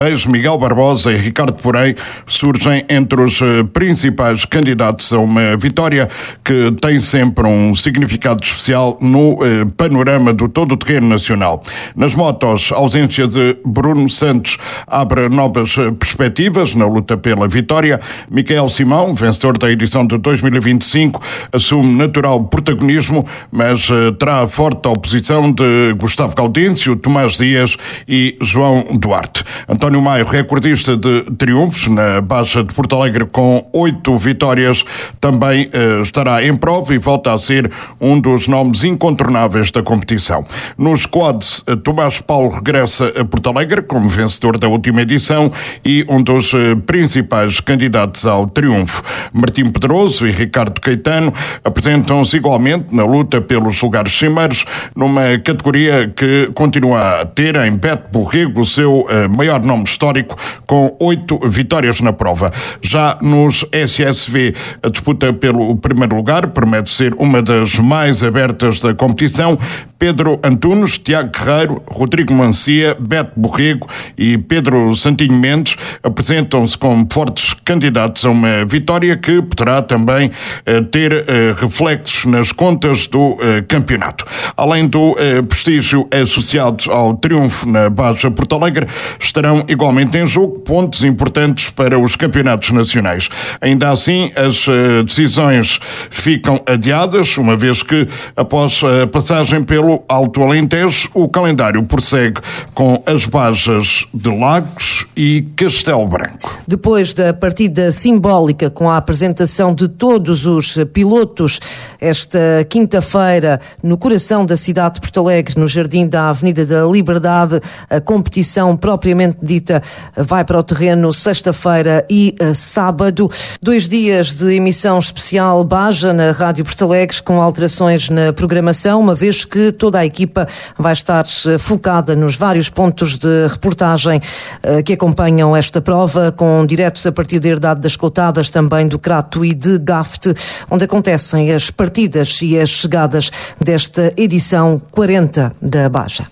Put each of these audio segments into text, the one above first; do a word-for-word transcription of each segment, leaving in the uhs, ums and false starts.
Miguel Barbosa e Ricardo Porém surgem entre os principais candidatos a uma vitória que tem sempre um significado especial no eh, panorama do todo o terreno nacional. Nas motos, a ausência de Bruno Santos abre novas perspectivas na luta pela vitória. Miquel Simão, vencedor da edição de dois mil e vinte e cinco, assume natural protagonismo, mas eh, terá forte oposição de Gustavo Gaudêncio, Tomás Dias e João Duarte. António António Maio, recordista de triunfos na Baixa de Porto Alegre com oito vitórias, também eh, estará em prova e volta a ser um dos nomes incontornáveis da competição. Nos quads, Tomás Paulo regressa a Porto Alegre como vencedor da última edição e um dos eh, principais candidatos ao triunfo. Martim Pedroso e Ricardo Caetano apresentam-se igualmente na luta pelos lugares cimeiros, numa categoria que continua a ter em Beto Borrego o seu eh, maior nome histórico, com oito vitórias na prova. Já nos S S V, a disputa pelo primeiro lugar promete ser uma das mais abertas da competição. Pedro Antunes, Tiago Guerreiro, Rodrigo Mancia, Beto Borrego e Pedro Santinho Mendes apresentam-se como fortes candidatos a uma vitória que poderá também eh, ter eh, reflexos nas contas do eh, campeonato. Além do eh, prestígio associado ao triunfo na Baixa Porto Alegre, estarão igualmente em jogo pontos importantes para os campeonatos nacionais. Ainda assim, as uh, decisões ficam adiadas, uma vez que, após a passagem pelo Alto Alentejo, o calendário prossegue com as bajas de Lagos e Castelo Branco. Depois da partida simbólica com a apresentação de todos os pilotos esta quinta-feira no coração da cidade de Porto Alegre, no Jardim da Avenida da Liberdade, a competição propriamente dita vai para o terreno sexta-feira e uh, sábado. Dois dias de emissão especial Baja na Rádio Porto Alegre, com alterações na programação, uma vez que toda a equipa vai estar uh, focada nos vários pontos de reportagem uh, que acompanham esta prova, com diretos a partir da Herdade das Coutadas, também do Crato e de Gafte, onde acontecem as partidas e as chegadas desta edição quarenta da Baja.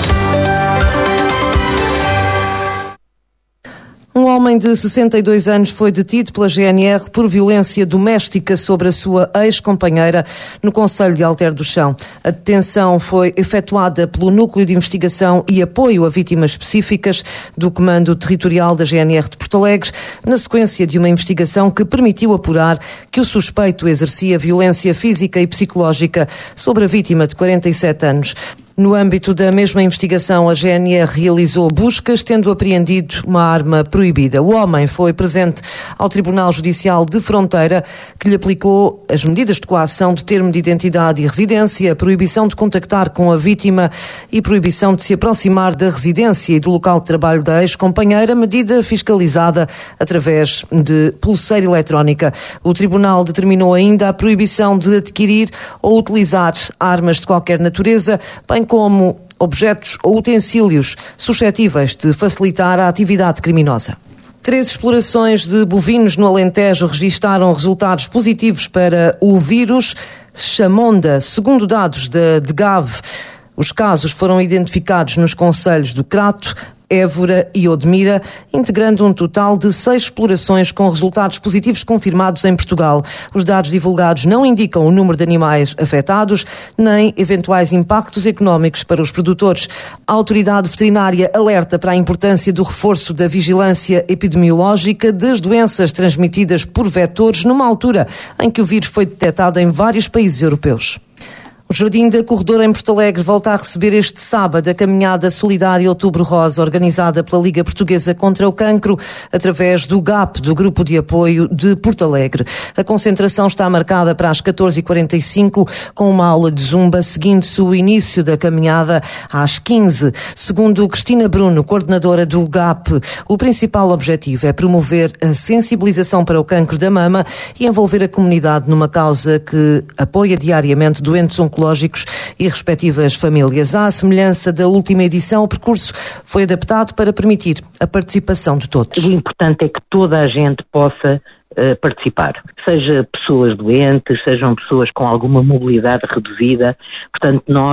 Um homem de sessenta e dois anos foi detido pela G N R por violência doméstica sobre a sua ex-companheira no concelho de Alter do Chão. A detenção foi efetuada pelo Núcleo de Investigação e Apoio a Vítimas Específicas do Comando Territorial da G N R de Porto Alegre, na sequência de uma investigação que permitiu apurar que o suspeito exercia violência física e psicológica sobre a vítima de quarenta e sete anos. No âmbito da mesma investigação, a G N R realizou buscas, tendo apreendido uma arma proibida. O homem foi presente ao Tribunal Judicial de Fronteira, que lhe aplicou as medidas de coação de termo de identidade e residência, proibição de contactar com a vítima e proibição de se aproximar da residência e do local de trabalho da ex-companheira, medida fiscalizada através de pulseira eletrónica. O Tribunal determinou ainda a proibição de adquirir ou utilizar armas de qualquer natureza, bem como objetos ou utensílios suscetíveis de facilitar a atividade criminosa. Três explorações de bovinos no Alentejo registaram resultados positivos para o vírus Chamonda, segundo dados da DGAV. Os casos foram identificados nos concelhos do Crato, Évora e Odmira, integrando um total de seis explorações com resultados positivos confirmados em Portugal. Os dados divulgados não indicam o número de animais afetados, nem eventuais impactos económicos para os produtores. A autoridade veterinária alerta para a importância do reforço da vigilância epidemiológica das doenças transmitidas por vetores, numa altura em que o vírus foi detectado em vários países europeus. O Jardim da Corredora em Porto Alegre volta a receber este sábado a caminhada solidária Outubro Rosa, organizada pela Liga Portuguesa contra o Cancro, através do G A P, do Grupo de Apoio de Porto Alegre. A concentração está marcada para as catorze e quarenta e cinco, com uma aula de zumba, seguindo-se o início da caminhada às quinze. Segundo Cristina Bruno, coordenadora do G A P, o principal objetivo é promover a sensibilização para o cancro da mama e envolver a comunidade numa causa que apoia diariamente doentes oncológicos e respectivas famílias. À semelhança da última edição, o percurso foi adaptado para permitir a participação de todos. O importante é que toda a gente possa uh, participar, seja pessoas doentes, sejam pessoas com alguma mobilidade reduzida. Portanto, nós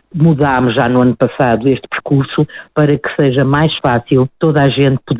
mudámos já no ano passado este percurso para que seja mais fácil toda a gente poder